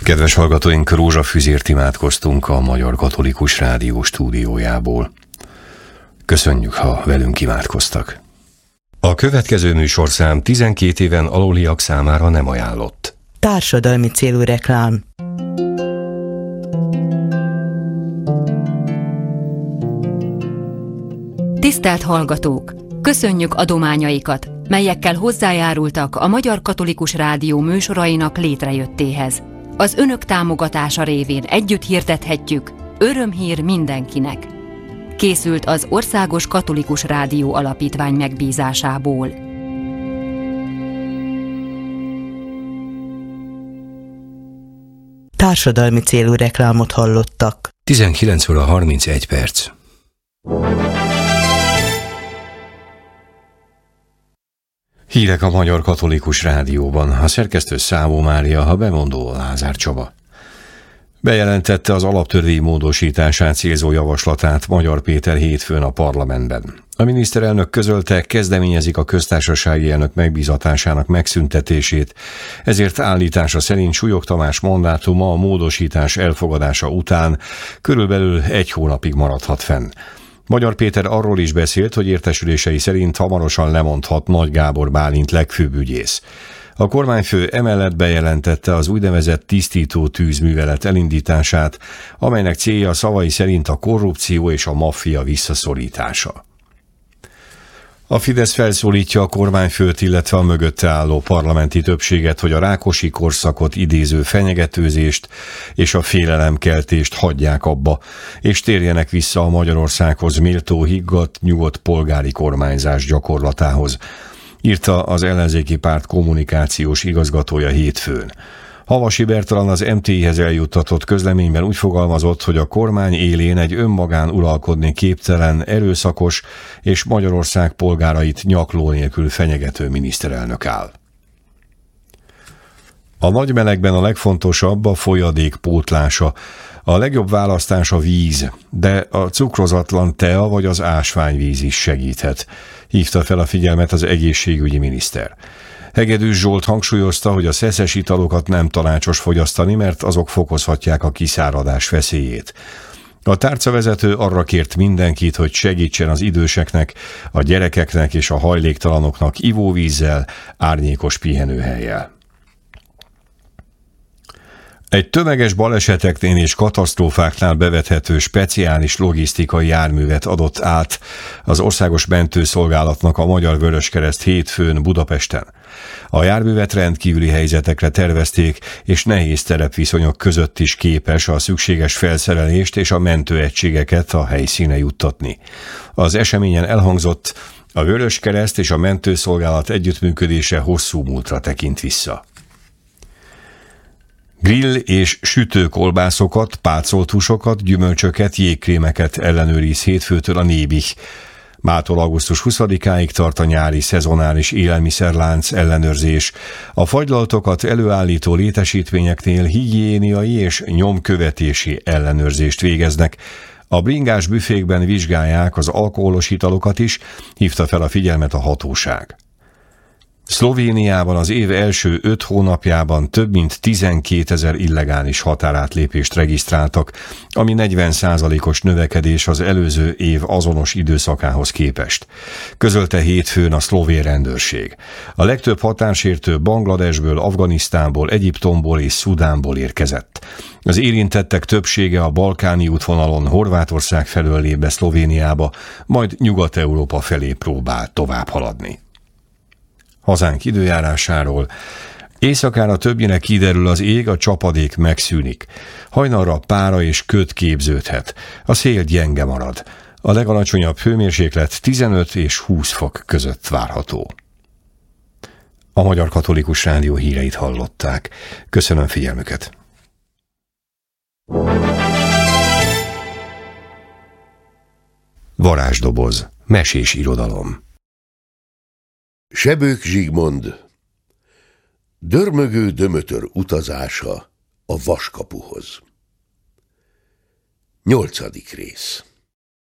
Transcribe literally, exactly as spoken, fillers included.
Kedves hallgatóink, rózsafüzért imádkoztunk a Magyar Katolikus Rádió stúdiójából. Köszönjük, ha velünk imádkoztak. A következő műsorszám tizenkét éven aluliak számára nem ajánlott. Társadalmi célú reklám. Tisztelt hallgatók! Köszönjük adományaikat, melyekkel hozzájárultak a Magyar Katolikus Rádió műsorainak létrejöttéhez. Az önök támogatása révén együtt hirdethetjük: örömhír mindenkinek. Készült az Országos Katolikus Rádió Alapítvány megbízásából. Társadalmi célú reklámot hallottak. tizenkilenc óra harmincegy perc. Hírek a Magyar Katolikus Rádióban. A szerkesztő Szávó Mária, a bemondó Lázár Csaba. Bejelentette az alaptörvény módosítását célzó javaslatát Magyar Péter hétfőn a parlamentben. A miniszterelnök közölte, kezdeményezik a köztársasági elnök megbízatásának megszüntetését, ezért állítása szerint Súlyog Tamás mandátuma a módosítás elfogadása után körülbelül egy hónapig maradhat fenn. Magyar Péter arról is beszélt, hogy értesülései szerint hamarosan lemondhat Nagy Gábor Bálint legfőbb ügyész. A kormányfő emellett bejelentette az úgynevezett tisztító tűzművelet elindítását, amelynek célja szavai szerint a korrupció és a maffia visszaszorítása. A Fidesz felszólítja a kormányfőt, illetve a mögötte álló parlamenti többséget, hogy a Rákosi korszakot idéző fenyegetőzést és a félelemkeltést hagyják abba, és térjenek vissza a Magyarországhoz méltó, higgadt, nyugodt polgári kormányzás gyakorlatához, írta az ellenzéki párt kommunikációs igazgatója hétfőn. Havasi Bertalan az em té i-hez eljuttatott közleményben úgy fogalmazott, hogy a kormány élén egy önmagán uralkodni képtelen, erőszakos és Magyarország polgárait nyakló nélkül fenyegető miniszterelnök áll. A nagy melegben a legfontosabb a folyadék pótlása. A legjobb választás a víz, de a cukrozatlan tea vagy az ásványvíz is segíthet, hívta fel a figyelmet az egészségügyi miniszter. Hegedűs Zsolt hangsúlyozta, hogy a szeszes italokat nem tanácsos fogyasztani, mert azok fokozhatják a kiszáradás veszélyét. A tárcavezető arra kért mindenkit, hogy segítsen az időseknek, a gyerekeknek és a hajléktalanoknak ivóvízzel, árnyékos pihenőhellyel. Egy tömeges baleseteknél és katasztrófáknál bevethető speciális logisztikai járművet adott át az Országos Mentőszolgálatnak a Magyar Vöröskereszt hétfőn Budapesten. A járművet rendkívüli helyzetekre tervezték, és nehéz terepviszonyok között is képes a szükséges felszerelést és a mentőegységeket a helyszíne juttatni. Az eseményen elhangzott, a Vöröskereszt és a Mentőszolgálat együttműködése hosszú múltra tekint vissza. Grill és sütőkolbászokat, pácolt húsokat, gyümölcsöket, jégkrémeket ellenőriz hétfőtől a Nébih. Mától augusztus huszadikáig tart a nyári szezonális élelmiszerlánc ellenőrzés. A fagylaltokat előállító létesítményeknél higiéniai és nyomkövetési ellenőrzést végeznek. A bringás büfékben vizsgálják az alkoholos italokat is, hívta fel a figyelmet a hatóság. Szlovéniában az év első öt hónapjában több mint tizenkétezer illegális határátlépést regisztráltak, ami negyven százalékos növekedés az előző év azonos időszakához képest. Közölte hétfőn a szlovén rendőrség. A legtöbb határsértő Bangladesből, Afganisztánból, Egyiptomból és Szudánból érkezett. Az érintettek többsége a balkáni útvonalon Horvátország felől lép be Szlovéniába, majd Nyugat-Európa felé próbál tovább haladni. Hazánk időjárásáról. Éjszakára többnyire kiderül az ég, a csapadék megszűnik. Hajnalra pára és köd képződhet. A szél gyenge marad. A legalacsonyabb hőmérséklet tizenöt és húsz fok között várható. A Magyar Katolikus Rádió híreit hallották. Köszönöm figyelmüket. Varázsdoboz. Mesés irodalom. Sebők Zsigmond. Dörmögő Dömötör utazása a Vaskapuhoz. Nyolcadik rész.